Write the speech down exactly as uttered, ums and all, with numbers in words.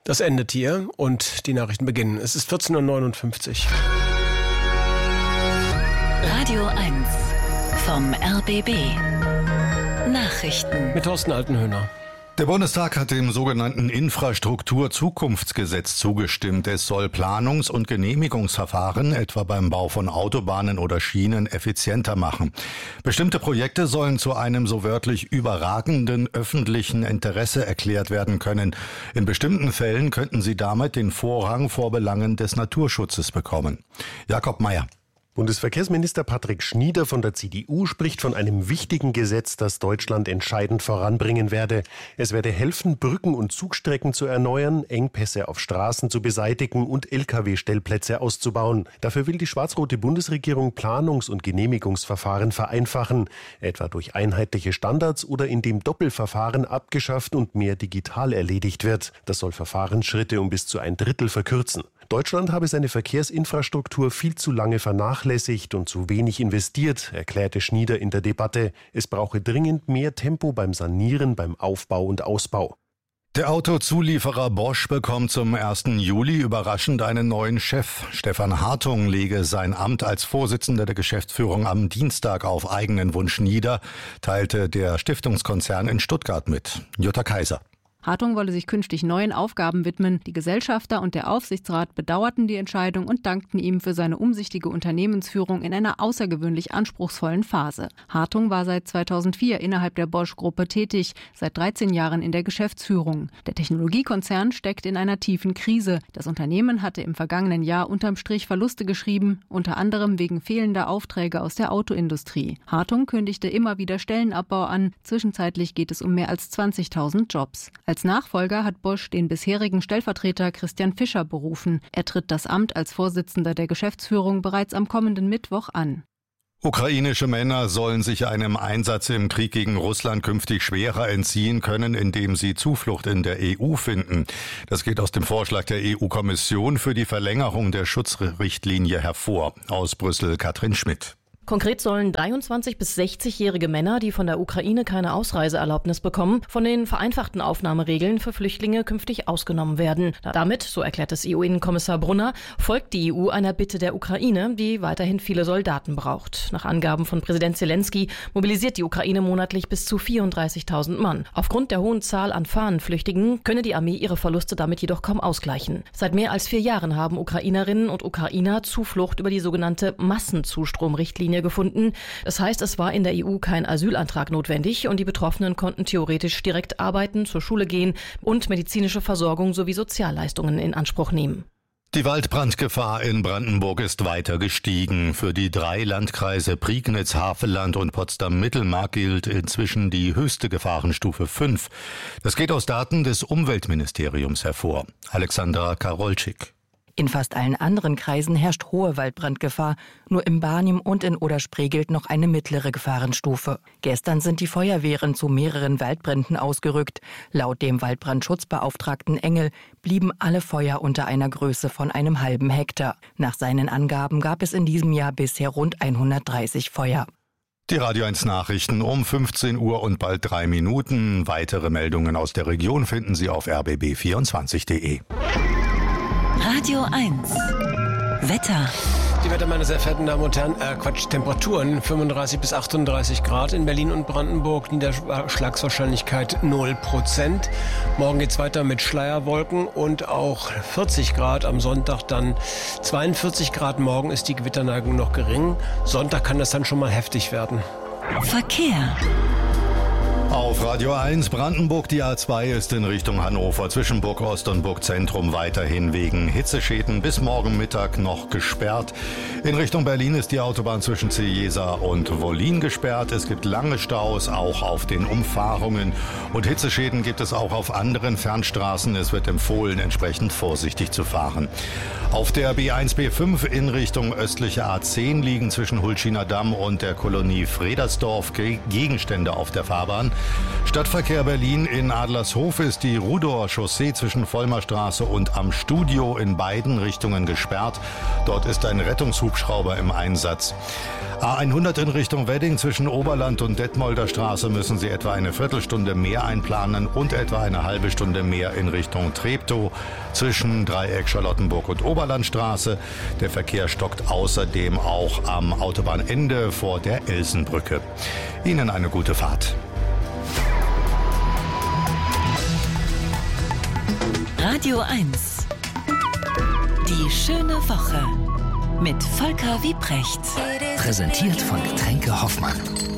Das endet hier und die Nachrichten beginnen. Es ist vierzehn Uhr neunundfünfzig. Radio eins vom R B B. Nachrichten. Mit Thorsten Altenhöhner. Der Bundestag hat dem sogenannten Infrastrukturzukunftsgesetz zugestimmt. Es soll Planungs- und Genehmigungsverfahren, etwa beim Bau von Autobahnen oder Schienen, effizienter machen. Bestimmte Projekte sollen zu einem so wörtlich überragenden öffentlichen Interesse erklärt werden können. In bestimmten Fällen könnten sie damit den Vorrang vor Belangen des Naturschutzes bekommen. Jakob Mayer. Bundesverkehrsminister Patrick Schnieder von der C D U spricht von einem wichtigen Gesetz, das Deutschland entscheidend voranbringen werde. Es werde helfen, Brücken und Zugstrecken zu erneuern, Engpässe auf Straßen zu beseitigen und L K W-Stellplätze auszubauen. Dafür will die schwarz-rote Bundesregierung Planungs- und Genehmigungsverfahren vereinfachen, etwa durch einheitliche Standards oder indem Doppelverfahren abgeschafft und mehr digital erledigt wird. Das soll Verfahrensschritte um bis zu ein Drittel verkürzen. Deutschland habe seine Verkehrsinfrastruktur viel zu lange vernachlässigt und zu wenig investiert, erklärte Schnieder in der Debatte. Es brauche dringend mehr Tempo beim Sanieren, beim Aufbau und Ausbau. Der Autozulieferer Bosch bekommt zum ersten Juli überraschend einen neuen Chef. Stefan Hartung lege sein Amt als Vorsitzender der Geschäftsführung am Dienstag auf eigenen Wunsch nieder, teilte der Stiftungskonzern in Stuttgart mit. Jutta Kaiser. Hartung wolle sich künftig neuen Aufgaben widmen. Die Gesellschafter und der Aufsichtsrat bedauerten die Entscheidung und dankten ihm für seine umsichtige Unternehmensführung in einer außergewöhnlich anspruchsvollen Phase. Hartung war seit zweitausendvier innerhalb der Bosch-Gruppe tätig, seit dreizehn Jahren in der Geschäftsführung. Der Technologiekonzern steckt in einer tiefen Krise. Das Unternehmen hatte im vergangenen Jahr unterm Strich Verluste geschrieben, unter anderem wegen fehlender Aufträge aus der Autoindustrie. Hartung kündigte immer wieder Stellenabbau an. Zwischenzeitlich geht es um mehr als zwanzigtausend Jobs. Als Nachfolger hat Bosch den bisherigen Stellvertreter Christian Fischer berufen. Er tritt das Amt als Vorsitzender der Geschäftsführung bereits am kommenden Mittwoch an. Ukrainische Männer sollen sich einem Einsatz im Krieg gegen Russland künftig schwerer entziehen können, indem sie Zuflucht in der E U finden. Das geht aus dem Vorschlag der E U-Kommission für die Verlängerung der Schutzrichtlinie hervor. Aus Brüssel Katrin Schmidt. Konkret sollen dreiundzwanzig- bis sechzigjährige Männer, die von der Ukraine keine Ausreiseerlaubnis bekommen, von den vereinfachten Aufnahmeregeln für Flüchtlinge künftig ausgenommen werden. Damit, so erklärt es E U-Innenkommissar Brunner, folgt die E U einer Bitte der Ukraine, die weiterhin viele Soldaten braucht. Nach Angaben von Präsident Zelensky mobilisiert die Ukraine monatlich bis zu vierunddreißigtausend Mann. Aufgrund der hohen Zahl an Fahnenflüchtigen könne die Armee ihre Verluste damit jedoch kaum ausgleichen. Seit mehr als vier Jahren haben Ukrainerinnen und Ukrainer Zuflucht über die sogenannte Massenzustromrichtlinie gefunden. Das heißt, es war in der E U kein Asylantrag notwendig und die Betroffenen konnten theoretisch direkt arbeiten, zur Schule gehen und medizinische Versorgung sowie Sozialleistungen in Anspruch nehmen. Die Waldbrandgefahr in Brandenburg ist weiter gestiegen. Für die drei Landkreise Prignitz, Havelland und Potsdam-Mittelmark gilt inzwischen die höchste Gefahrenstufe fünf. Das geht aus Daten des Umweltministeriums hervor. Alexandra Karolczyk. In fast allen anderen Kreisen herrscht hohe Waldbrandgefahr. Nur im Barnim und in Oder-Spree gilt noch eine mittlere Gefahrenstufe. Gestern sind die Feuerwehren zu mehreren Waldbränden ausgerückt. Laut dem Waldbrandschutzbeauftragten Engel blieben alle Feuer unter einer Größe von einem halben Hektar. Nach seinen Angaben gab es in diesem Jahr bisher rund hundertdreißig Feuer. Die Radio eins Nachrichten um fünfzehn Uhr und bald drei Minuten. Weitere Meldungen aus der Region finden Sie auf r b b vierundzwanzig punkt d e. Radio eins. Wetter. Die Wetter, meine sehr verehrten Damen und Herren, äh, Quatsch, Temperaturen fünfunddreißig bis achtunddreißig Grad in Berlin und Brandenburg, Niederschlagswahrscheinlichkeit null Prozent. Morgen geht's weiter mit Schleierwolken und auch vierzig Grad, am Sonntag dann zweiundvierzig Grad. Morgen ist die Gewitterneigung noch gering. Sonntag kann das dann schon mal heftig werden. Verkehr. Auf Radio eins Brandenburg, die A zwei ist in Richtung Hannover zwischen Burg Ost und Burg Zentrum weiterhin wegen Hitzeschäden bis morgen Mittag noch gesperrt. In Richtung Berlin ist die Autobahn zwischen Cieza und Wollin gesperrt. Es gibt lange Staus, auch auf den Umfahrungen. Und Hitzeschäden gibt es auch auf anderen Fernstraßen. Es wird empfohlen, entsprechend vorsichtig zu fahren. Auf der B eins B fünf in Richtung östliche A zehn liegen zwischen Hulschiner Damm und der Kolonie Fredersdorf Gegenstände auf der Fahrbahn. Stadtverkehr Berlin in Adlershof ist die Rudower Chaussee zwischen Vollmerstraße und Am Studio in beiden Richtungen gesperrt. Dort ist ein Rettungshubschrauber im Einsatz. A hundert in Richtung Wedding zwischen Oberland und Detmolder Straße müssen Sie etwa eine Viertelstunde mehr einplanen und etwa eine halbe Stunde mehr in Richtung Treptow zwischen Dreieck Charlottenburg und Oberlandstraße. Der Verkehr stockt außerdem auch am Autobahnende vor der Elsenbrücke. Ihnen eine gute Fahrt. Radio eins. Die schöne Woche mit Volker Wiebrecht. Präsentiert von Getränke Hoffmann.